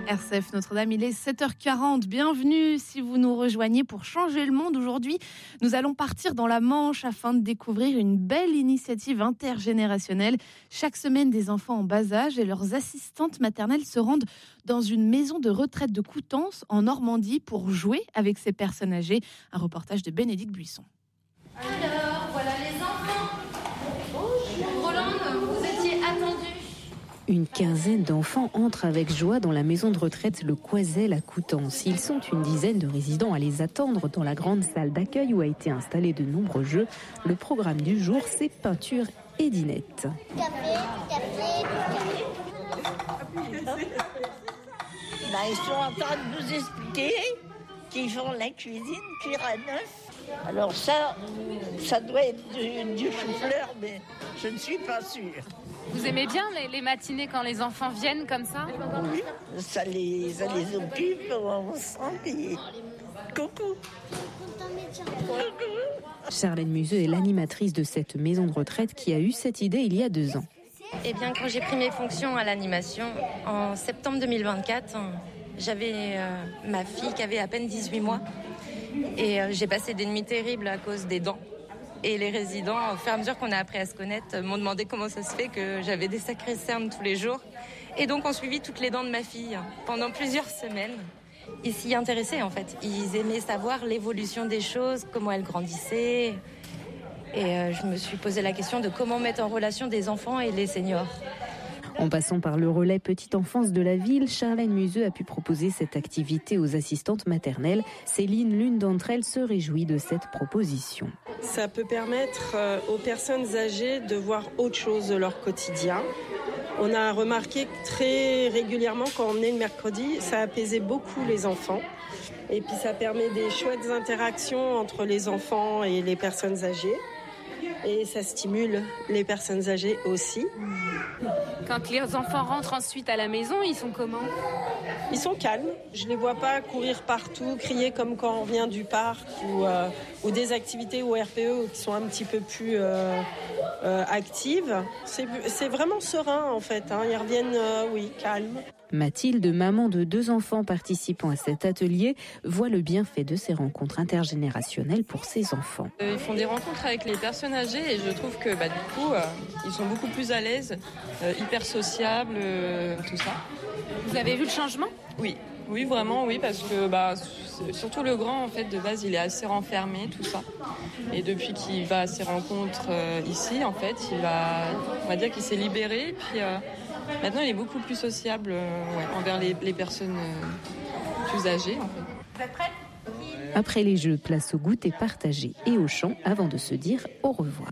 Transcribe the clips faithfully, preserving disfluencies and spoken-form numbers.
R C F Notre-Dame, il est sept heures quarante. Bienvenue si vous nous rejoignez pour changer le monde. Aujourd'hui, nous allons partir dans la Manche afin de découvrir une belle initiative intergénérationnelle. Chaque semaine, des enfants en bas âge et leurs assistantes maternelles se rendent dans une maison de retraite de Coutances en Normandie pour jouer avec ces personnes âgées. Un reportage de Bénédicte Buisson. Alors, voilà les enfants. Bonjour. Rolande, vous étiez attendue. Une quinzaine d'enfants entrent avec joie dans la maison de retraite Le Coisel à Coutances. Ils sont une dizaine de résidents à les attendre dans la grande salle d'accueil où a été installé de nombreux jeux. Le programme du jour, c'est peinture et dinette. Café, café, café. Là, ils sont en train de nous expliquer qu'ils font la cuisine cuire à neuf. Alors ça, ça doit être du, du chou-fleur, mais je ne suis pas sûre. Vous aimez bien les, les matinées quand les enfants viennent comme ça ? Oui, ça les, ça les occupe, on sent et... Coucou. Charlène Museux est l'animatrice de cette maison de retraite qui a eu cette idée il y a deux ans. Eh bien, quand j'ai pris mes fonctions à l'animation, en septembre deux mille vingt-quatre, j'avais euh, ma fille qui avait à peine dix-huit mois. Et euh, j'ai passé des nuits terribles à cause des dents. Et les résidents, au fur et à mesure qu'on a appris à se connaître, m'ont demandé comment ça se fait que j'avais des sacrées cernes tous les jours. Et donc, on suivit toutes les dents de ma fille pendant plusieurs semaines. Ils s'y intéressaient, en fait. Ils aimaient savoir l'évolution des choses, comment elles grandissaient. Et euh, je me suis posé la question de comment mettre en relation des enfants et les seniors. En passant par le relais Petite Enfance de la ville, Charlène Museux a pu proposer cette activité aux assistantes maternelles. Céline, l'une d'entre elles, se réjouit de cette proposition. Ça peut permettre aux personnes âgées de voir autre chose de leur quotidien. On a remarqué que très régulièrement, quand on venait le mercredi, ça apaisait beaucoup les enfants. Et puis ça permet des chouettes interactions entre les enfants et les personnes âgées. Et ça stimule les personnes âgées aussi. Quand les enfants rentrent ensuite à la maison, ils sont comment ? Ils sont calmes. Je ne les vois pas courir partout, crier comme quand on vient du parc ou, euh, ou des activités au R P E qui sont un petit peu plus euh, euh, actives. C'est, c'est vraiment serein en fait. Hein. Ils reviennent, euh, oui, calmes. Mathilde, maman de deux enfants participant à cet atelier, voit le bienfait de ces rencontres intergénérationnelles pour ses enfants. Euh, ils font des rencontres avec les personnes âgées et je trouve que bah, du coup, euh, ils sont beaucoup plus à l'aise, euh, hyper sociables, euh, tout ça. Vous avez vu le changement ? Oui, oui, vraiment, oui, parce que bah, surtout le grand, en fait, de base, il est assez renfermé, tout ça. Et depuis qu'il va à ses rencontres euh, ici, en fait, il va, on va dire qu'il s'est libéré, puis... Euh, Maintenant, il est beaucoup plus sociable euh, ouais, envers les, les personnes euh, plus âgées. En fait. Vous êtes prêts ? Après les jeux, place au goûter partagé et au chant avant de se dire au revoir.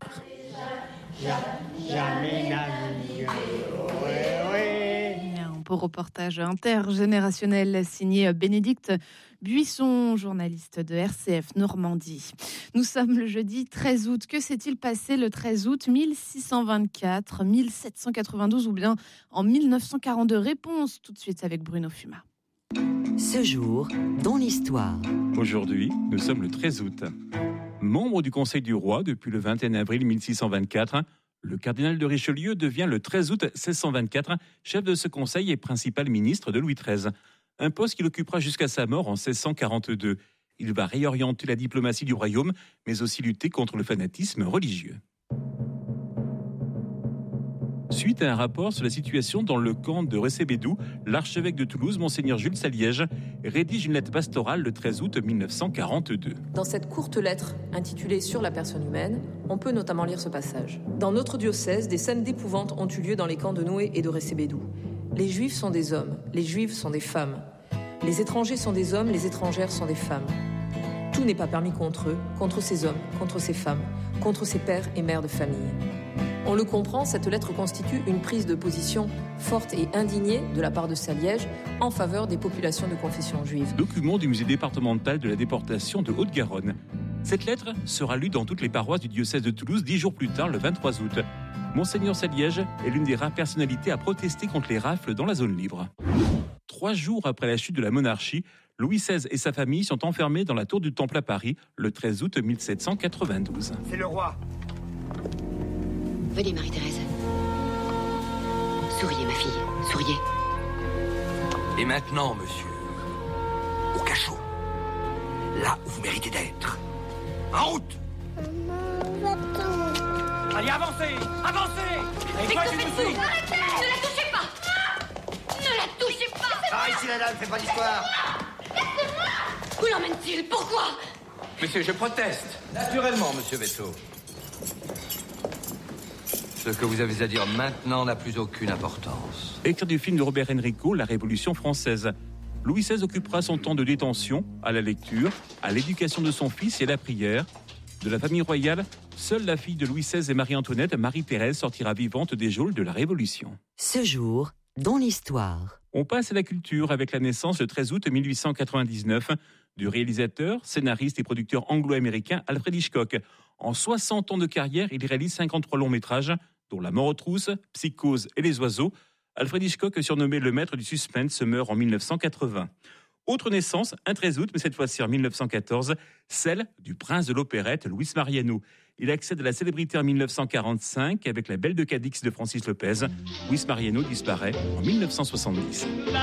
Jamais navigue. Ouais, ouais. Un beau reportage intergénérationnel signé Bénédicte Buisson, journaliste de R C F Normandie. Nous sommes le jeudi treize août. Que s'est-il passé le treize août mille six cent vingt-quatre, mille sept cent quatre-vingt-douze ou bien en mille neuf cent quarante-deux ? Réponse tout de suite avec Bruno Fuma. Ce jour, dans l'histoire. Aujourd'hui, nous sommes le treize août. Membre du Conseil du Roi depuis le vingt et un avril mille six cent vingt-quatre, le cardinal de Richelieu devient le treize août seize cent vingt-quatre chef de ce conseil et principal ministre de Louis treize. Un poste qu'il occupera jusqu'à sa mort en seize cent quarante-deux. Il va réorienter la diplomatie du royaume, mais aussi lutter contre le fanatisme religieux. Suite à un rapport sur la situation dans le camp de Recébédou, l'archevêque de Toulouse, Monseigneur Jules Saliège, rédige une lettre pastorale le treize août mille neuf cent quarante-deux. Dans cette courte lettre intitulée « Sur la personne humaine », on peut notamment lire ce passage. Dans notre diocèse, des scènes d'épouvante ont eu lieu dans les camps de Noé et de Recébédou. Les Juifs sont des hommes, les Juives sont des femmes. Les étrangers sont des hommes, les étrangères sont des femmes. Tout n'est pas permis contre eux, contre ces hommes, contre ces femmes, contre ces pères et mères de famille. On le comprend, cette lettre constitue une prise de position forte et indignée de la part de Saliège en faveur des populations de confession juive. Document du musée départemental de la déportation de Haute-Garonne. Cette lettre sera lue dans toutes les paroisses du diocèse de Toulouse dix jours plus tard, le vingt-trois août. Monseigneur Saliège est l'une des rares personnalités à protester contre les rafles dans la zone libre. Trois jours après la chute de la monarchie, Louis seize et sa famille sont enfermés dans la tour du Temple à Paris le treize août mille sept cent quatre-vingt-douze. C'est le roi. Venez, Marie-Thérèse. Souriez, ma fille, souriez. Et maintenant, monsieur, au cachot. Là où vous méritez d'être. En route! Allez, avancez! Avancez! Et toi, tu nous suis! Arrêtez! Ne la touchez pas! Ne la touchez pas! Ah, ici, la dame, fais pas d'histoire! Où l'emmène-t-il? Pourquoi? Monsieur, je proteste. Naturellement, monsieur Veto. Ce que vous avez à dire maintenant n'a plus aucune importance. Extrait du film de Robert Enrico, La Révolution française. Louis seize occupera son temps de détention à la lecture, à l'éducation de son fils et à la prière. De la famille royale, seule la fille de Louis seize et Marie-Antoinette, Marie-Thérèse, sortira vivante des geôles de la Révolution. Ce jour, dans l'histoire. On passe à la culture avec la naissance le treize août mille huit cent quatre-vingt-dix-neuf du réalisateur, scénariste et producteur anglo-américain Alfred Hitchcock. En soixante ans de carrière, il réalise cinquante-trois longs métrages, dont La mort aux trousses, Psychose et Les oiseaux. Alfred Hitchcock, surnommé le maître du suspense, meurt en mille neuf cent quatre-vingts. Autre naissance, un treize août, mais cette fois-ci en mille neuf cent quatorze, celle du prince de l'opérette, Luis Mariano. Il accède à la célébrité en mille neuf cent quarante-cinq avec La Belle de Cadix de Francis Lopez. Luis Mariano disparaît en mille neuf cent soixante-dix.